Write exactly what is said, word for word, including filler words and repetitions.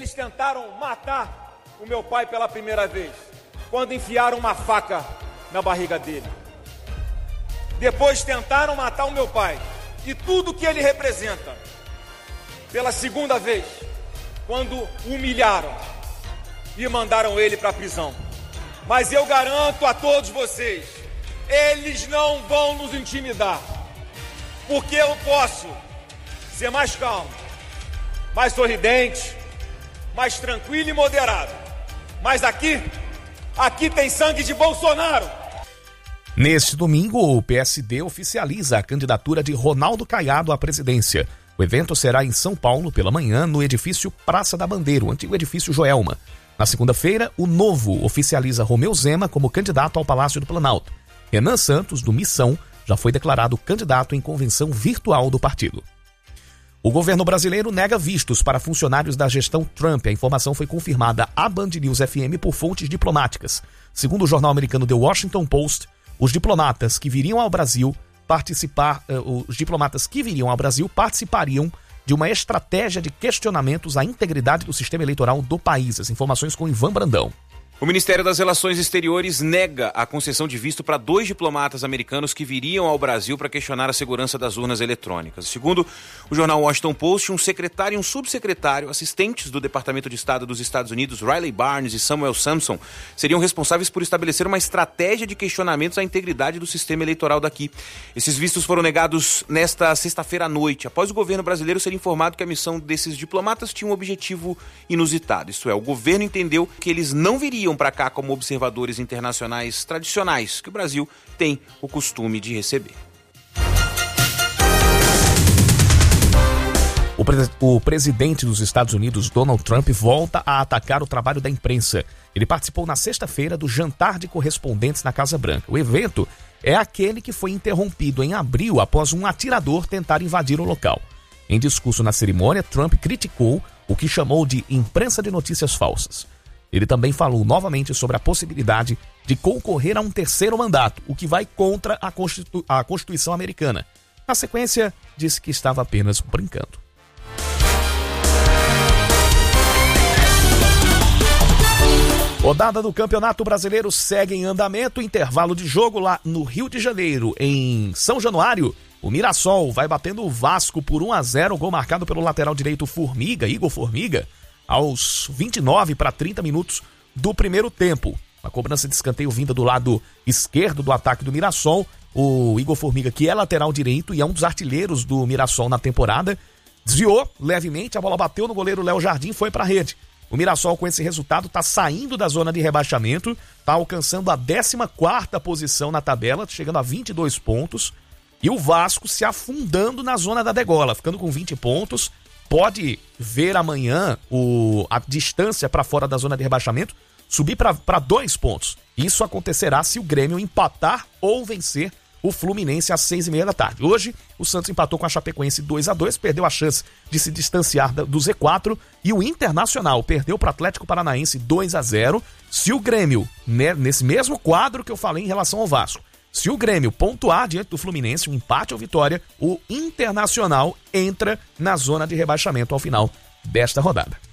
Eles tentaram matar o meu pai pela primeira vez, quando enfiaram uma faca na barriga dele. Depois tentaram matar o meu pai e tudo que ele representa, pela segunda vez, quando o humilharam e mandaram ele para a prisão. Mas eu garanto a todos vocês, eles não vão nos intimidar, porque eu posso ser mais calmo, mais sorridente, mais tranquilo e moderado. Mas aqui, aqui tem sangue de Bolsonaro. Neste domingo, o P S D oficializa a candidatura de Ronaldo Caiado à presidência. O evento será em São Paulo pela manhã, no edifício Praça da Bandeira, o antigo edifício Joelma. Na segunda-feira, o Novo oficializa Romeu Zema como candidato ao Palácio do Planalto. Renan Santos, do Missão, já foi declarado candidato em convenção virtual do partido. O governo brasileiro nega vistos para funcionários da gestão Trump. A informação foi confirmada à Band News F M por fontes diplomáticas. Segundo o jornal americano The Washington Post, os diplomatas que viriam ao Brasil participar, uh, os diplomatas que viriam ao Brasil participariam de uma estratégia de questionamentos à integridade do sistema eleitoral do país. As informações com Ivan Brandão. O Ministério das Relações Exteriores nega a concessão de visto para dois diplomatas americanos que viriam ao Brasil para questionar a segurança das urnas eletrônicas. Segundo o jornal Washington Post, um secretário e um subsecretário, assistentes do Departamento de Estado dos Estados Unidos, Riley Barnes e Samuel Sampson, seriam responsáveis por estabelecer uma estratégia de questionamentos à integridade do sistema eleitoral daqui. Esses vistos foram negados nesta sexta-feira à noite, após o governo brasileiro ser informado que a missão desses diplomatas tinha um objetivo inusitado. Isto é, o governo entendeu que eles não viriam para cá como observadores internacionais tradicionais que o Brasil tem o costume de receber. O, pre- o presidente dos Estados Unidos, Donald Trump, volta a atacar o trabalho da imprensa. Ele participou na sexta-feira do jantar de correspondentes na Casa Branca. O evento é aquele que foi interrompido em abril após um atirador tentar invadir o local. Em discurso na cerimônia, Trump criticou o que chamou de imprensa de notícias falsas. Ele também falou novamente sobre a possibilidade de concorrer a um terceiro mandato, o que vai contra a, Constitu- a Constituição americana. Na sequência, disse que estava apenas brincando. Rodada do Campeonato Brasileiro segue em andamento. Intervalo de jogo lá no Rio de Janeiro, em São Januário. O Mirassol vai batendo o Vasco por um a zero, gol marcado pelo lateral direito Formiga, Igor Formiga, aos vinte e nove para trinta minutos do primeiro tempo. Uma cobrança de escanteio vinda do lado esquerdo do ataque do Mirassol. O Igor Formiga, que é lateral direito e é um dos artilheiros do Mirassol na temporada, desviou levemente, a bola bateu no goleiro Léo Jardim e foi para a rede. O Mirassol, com esse resultado, está saindo da zona de rebaixamento, está alcançando a décima quarta posição na tabela, chegando a vinte e dois pontos. E o Vasco se afundando na zona da degola, ficando com vinte pontos. Pode ver amanhã o, a distância para fora da zona de rebaixamento subir para dois pontos. Isso acontecerá se o Grêmio empatar ou vencer o Fluminense às seis e meia da tarde. Hoje, o Santos empatou com a Chapecoense dois a dois, perdeu a chance de se distanciar do Z quatro, e o Internacional perdeu para o Atlético Paranaense dois a zero. Se o Grêmio, né, nesse mesmo quadro que eu falei em relação ao Vasco, se o Grêmio pontuar diante do Fluminense, um empate ou vitória, o Internacional entra na zona de rebaixamento ao final desta rodada.